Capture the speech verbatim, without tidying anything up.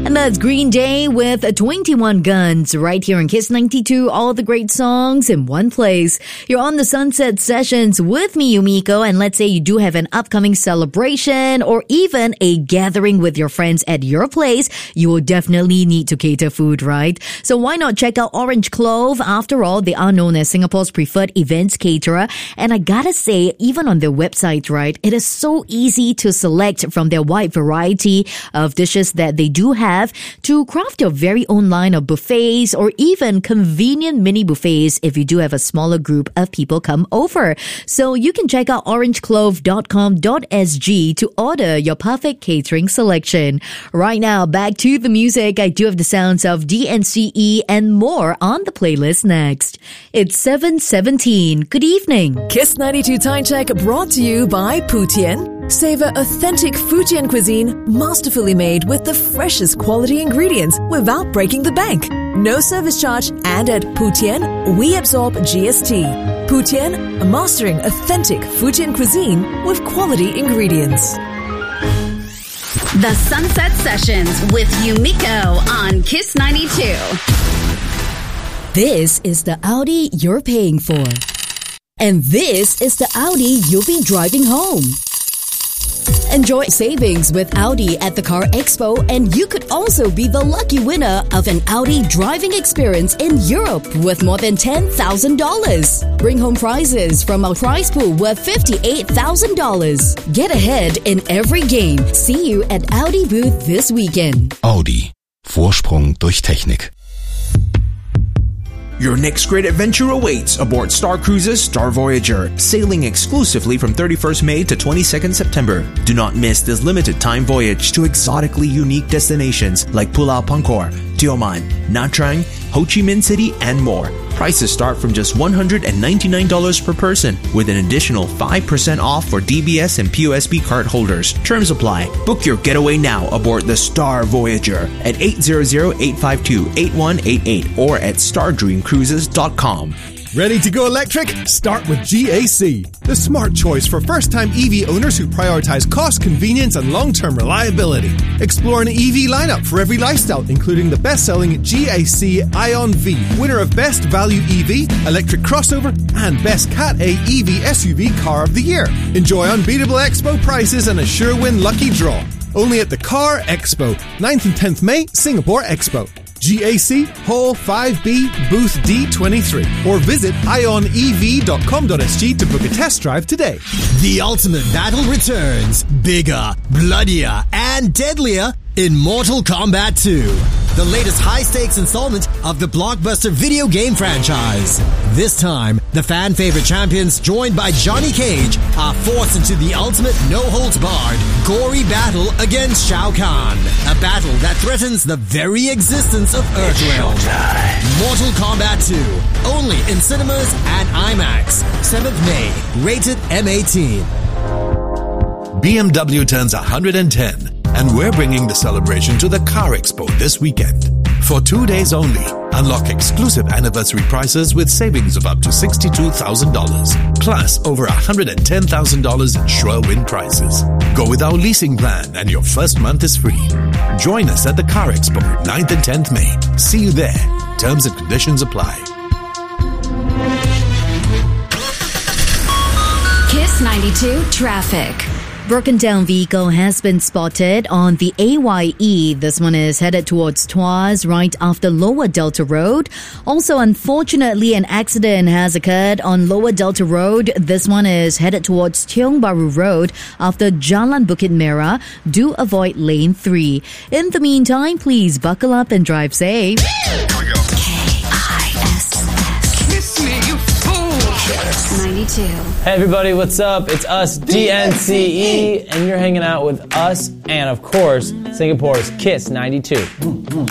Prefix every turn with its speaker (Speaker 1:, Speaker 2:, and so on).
Speaker 1: And that's Green Day with twenty-one Guns right here in Kiss ninety-two. All the great songs in one place. You're on the Sunset Sessions with me, Yumiko. And let's say you do have an upcoming celebration or even a gathering with your friends at your place. You will definitely need to cater food, right? So why not check out Orange Clove? After all, they are known as Singapore's preferred events caterer. And I gotta say, even on their website, right, it is so easy to select from their wide variety of dishes that they do have to craft your very own line of buffets or even convenient mini buffets if you do have a smaller group of people come over. So you can check out orange clove dot com dot s g to order your perfect catering selection. Right now, back to the music. I do have the sounds of D N C E and more on the playlist next. It's seven seventeen. Good evening.
Speaker 2: Kiss ninety-two Time Check brought to you by Putian. Savor authentic Fujian cuisine, masterfully made with the freshest quality ingredients without breaking the bank. No service charge, and at Putian, we absorb G S T. Putian, mastering authentic Fujian cuisine with quality ingredients.
Speaker 3: The Sunset Sessions with Yumiko on Kiss ninety-two.
Speaker 1: This is the Audi you're paying for. And this is the Audi you'll be driving home. Enjoy savings with Audi at the Car Expo, and you could also be the lucky winner of an Audi driving experience in Europe with more than ten thousand dollars. Bring home prizes from our prize pool worth fifty-eight thousand dollars. Get ahead in every game. See you at Audi booth this weekend.
Speaker 4: Audi. Vorsprung durch Technik.
Speaker 5: Your next great adventure awaits aboard Star Cruises Star Voyager, sailing exclusively from thirty-first May to twenty-second September. Do not miss this limited time voyage to exotically unique destinations like Pulau Pangkor, Tioman, Nha Trang, Ho Chi Minh City, and more. Prices start from just one hundred ninety-nine dollars per person, with an additional five percent off for D B S and P O S B card holders. Terms apply. Book your getaway now aboard the Star Voyager at eight hundred, eight five two, eight one eight eight or at star dream cruises dot com.
Speaker 6: Ready to go electric? Start with G A C, the smart choice for first-time E V owners who prioritize cost, convenience, and long-term reliability. Explore an E V lineup for every lifestyle, including the best-selling G A C Ion V, winner of Best Value E V, Electric Crossover, and Best Cat A E V S U V Car of the Year. Enjoy unbeatable expo prices and a sure win lucky draw. Only at the Car Expo, ninth and tenth May, Singapore Expo. G A C Hall five B Booth D twenty-three or visit ion e v dot com dot s g to book a test drive today.
Speaker 7: The ultimate battle returns, bigger, bloodier, and deadlier in Mortal Kombat two, the latest high-stakes installment of the blockbuster video game franchise. This time, the fan-favorite champions, joined by Johnny Cage, are forced into the ultimate no-holds-barred, gory battle against Shao Kahn, a battle that threatens the very existence of Earthrealm. Mortal Kombat two, only in cinemas and IMAX, seventh May, rated M eighteen.
Speaker 4: B M W turns one hundred ten, and we're bringing the celebration to the Car Expo this weekend. For two days only, unlock exclusive anniversary prices with savings of up to sixty-two thousand dollars, plus over one hundred ten thousand dollars in sure win prizes. Go with our leasing plan and your first month is free. Join us at the Car Expo, ninth and tenth May. See you there. Terms and conditions apply.
Speaker 3: Kiss ninety-two Traffic.
Speaker 1: Broken down vehicle has been spotted on the A Y E. This one is headed towards Tuas right after Lower Delta Road. Also, unfortunately, an accident has occurred on Lower Delta Road. This one is headed towards Tiong Bahru Road after Jalan Bukit Merah. Do avoid lane three. In the meantime, please buckle up and drive safe.
Speaker 3: K I S S. Kiss me, you fool. Kiss ninety-two.
Speaker 8: Hey everybody, what's up? It's us, D N C E, and you're hanging out with us and, of course, Singapore's Kiss ninety-two.
Speaker 9: Mm, mm.